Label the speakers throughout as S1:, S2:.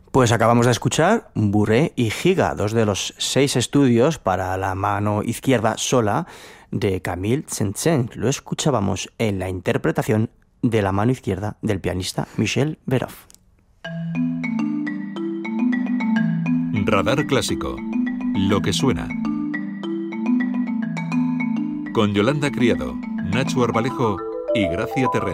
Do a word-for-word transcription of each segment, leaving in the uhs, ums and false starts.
S1: Pues acabamos de escuchar Bourrée y Giga, dos de los seis estudios para la mano izquierda sola de Camille Saint-Saëns. Lo escuchábamos en la interpretación de la mano izquierda del pianista Michel Beroff.
S2: Radar Clásico. Lo que suena. Con Yolanda Criado, Nacho Arbalejo y Gracia Terrén.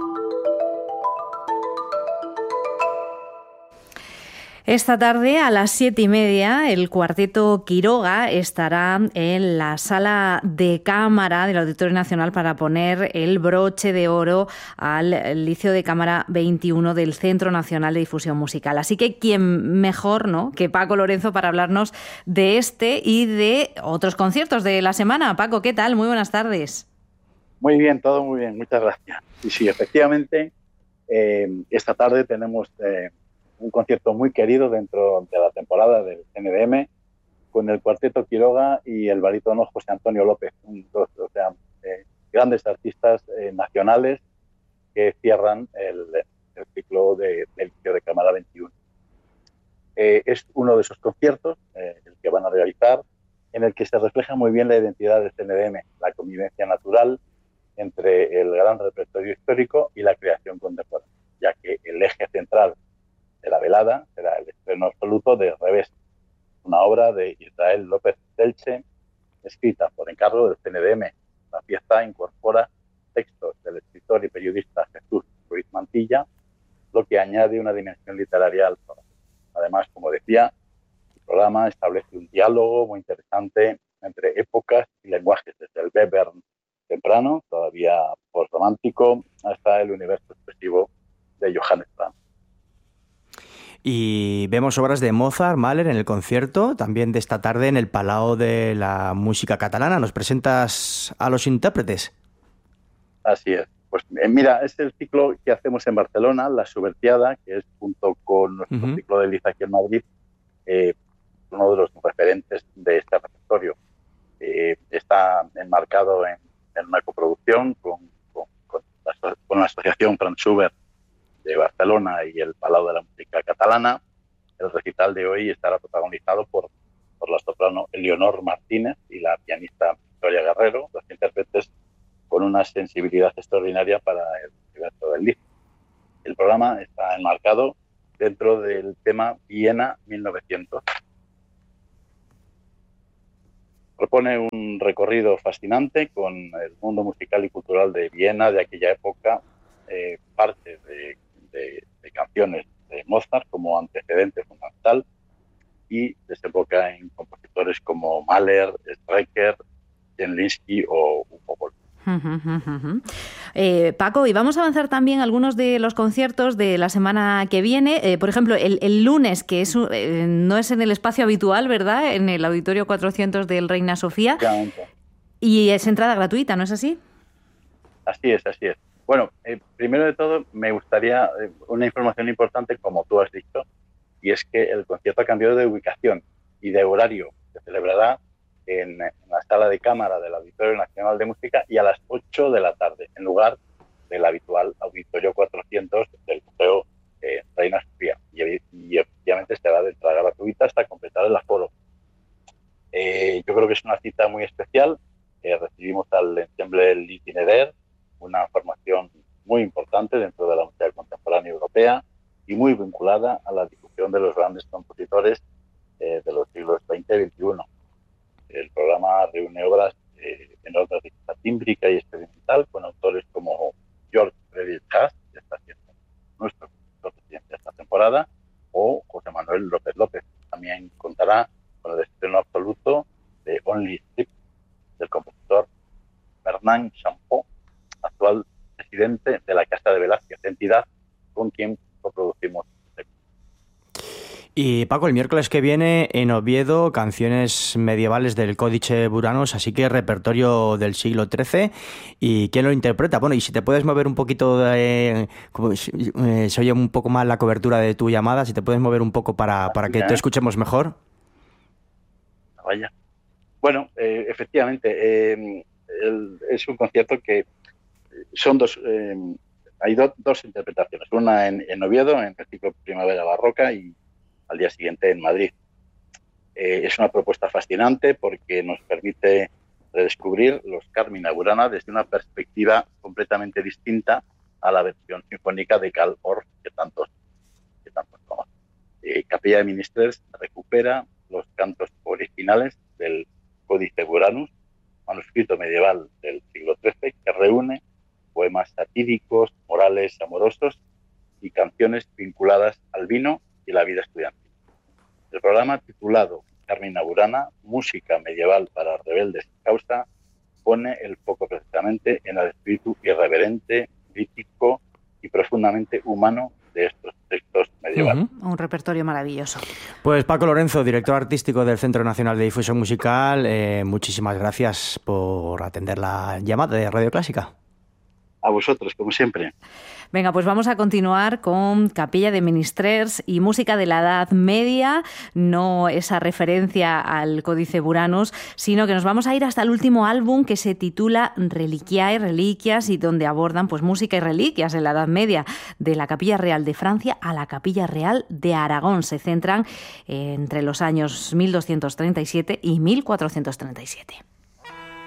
S3: Esta tarde a las siete y media el Cuarteto Quiroga estará en la sala de cámara del Auditorio Nacional para poner el broche de oro al Licio de Cámara veintiuno del Centro Nacional de Difusión Musical. Así que quién mejor, ¿no?, que Paco Lorenzo para hablarnos de este y de otros conciertos de la semana. Paco, ¿qué tal? Muy buenas tardes.
S4: Muy bien, todo muy bien, muchas gracias. Y sí, efectivamente, eh, esta tarde tenemos eh, un concierto muy querido dentro de la temporada del C N D M con el Cuarteto Quiroga y el barítono José Antonio López, un, dos, o sea, eh, grandes artistas eh, nacionales que cierran el, el ciclo de, del Licio de Cámara veintiuno. Eh, es uno de esos conciertos, eh, el que van a realizar, en el que se refleja muy bien la identidad del C N D M, la convivencia natural entre el gran repertorio histórico y la creación contemporánea, ya que el eje central de la velada será el estreno absoluto de Revés, una obra de Israel López Telche, escrita por encargo del C N D M. La fiesta incorpora textos del escritor y periodista Jesús Ruiz Mantilla, lo que añade una dimensión literaria al programa. Además, como decía, el programa establece un diálogo muy interesante entre épocas y lenguajes, desde el Webern temprano, todavía postromántico, hasta el universo expresivo de Johannes Brahms.
S1: Y vemos obras de Mozart, Mahler en el concierto, también de esta tarde en el Palau de la Música Catalana. ¿Nos presentas a los intérpretes?
S4: Así es. Pues eh, mira, es el ciclo que hacemos en Barcelona, La Subvertiada, que es junto con nuestro uh-huh. ciclo de Liza aquí en Madrid, eh, uno de los referentes de este repertorio. Eh, está enmarcado en, en una coproducción con, con, con, la, con la Asociación Franz Schubert de Barcelona y el Palau de la Música Catalana. El recital de hoy estará protagonizado por, por la soprano Eleonor Martínez y la pianista Victoria Guerrero, los intérpretes con una sensibilidad extraordinaria para el universo del Licio. El programa está enmarcado dentro del tema Viena mil novecientos. Propone un recorrido fascinante con el mundo musical y cultural de Viena de aquella época, eh, parte de De, de canciones de Mozart como antecedente fundamental y desemboca en compositores como Mahler, Strecker, Genlinsky o Hugo Wolf.
S3: Uh-huh, uh-huh. Eh, Paco, y vamos a avanzar también algunos de los conciertos de la semana que viene. Eh, por ejemplo, el, el lunes, que es eh, no es en el espacio habitual, ¿verdad?, en el Auditorio cuatrocientos del Reina Sofía. Y es entrada gratuita, ¿no es así?
S4: Así es, así es. Bueno, eh, primero de todo me gustaría eh, una información importante, como tú has dicho, y es que el concierto ha cambiado de ubicación y de horario. Se celebrará en, en la sala de cámara del Auditorio Nacional de Música y a las ocho de la tarde, en lugar del habitual Auditorio cuatrocientos del Museo eh, Reina Sofía. Y, y efectivamente será de entrada gratuita hasta completar el aforo. Eh, yo creo que es una cita muy especial. Eh, recibimos al ensemble L'Itinéraire, una formación muy importante dentro de la música contemporánea europea y muy vinculada a la difusión de los grandes compositores eh, de los siglos veinte y veintiuno. El programa reúne obras eh, en orden de tímbrica y experimental con autores como George Frédéric Haas, que está haciendo nuestro presidente esta temporada, o José Manuel López López. También contará con el estreno absoluto de Only Strip del compositor Fernand Champeau, actual presidente de la Casa de Velázquez, entidad con quien coproducimos.
S1: Y Paco, el miércoles que viene en Oviedo, canciones medievales del Códice Buranos, así que repertorio del siglo trece. ¿Y quién lo interpreta? Bueno, y si te puedes mover un poquito, de, como, eh, se oye un poco más la cobertura de tu llamada, si te puedes mover un poco para, para que te escuchemos mejor.
S4: Vaya. Bueno, eh, efectivamente, eh, el, es un concierto que son dos, eh, hay do, dos interpretaciones, una en, en Oviedo, en el ciclo Primavera Barroca, y, al día siguiente en Madrid. Eh, es una propuesta fascinante porque nos permite redescubrir los Carmina Burana desde una perspectiva completamente distinta a la versión sinfónica de Carl Orff que tantos, que tantos conocen. Eh, Capella de Ministrers recupera los cantos originales del Códice Buranus, manuscrito medieval del siglo trece, que reúne poemas satíricos, morales, amorosos y canciones vinculadas al vino y la vida estudiantil. El programa titulado Carmina Burana, música medieval para rebeldes sin causa, pone el foco precisamente en el espíritu irreverente, crítico y profundamente humano de estos textos medievales.
S3: Uh-huh. Un repertorio maravilloso.
S1: Pues Paco Lorenzo, director artístico del Centro Nacional de Difusión Musical, eh, muchísimas gracias por atender la llamada de Radio Clásica.
S4: A vosotros, como siempre.
S3: Venga, pues vamos a continuar con Capella de Ministrers y música de la Edad Media, no esa referencia al Códice Buranus, sino que nos vamos a ir hasta el último álbum que se titula Reliquiae, Reliquias, y donde abordan pues música y reliquias en la Edad Media, de la Capilla Real de Francia a la Capilla Real de Aragón. Se centran entre los años mil doscientos treinta y siete y mil cuatrocientos treinta y siete.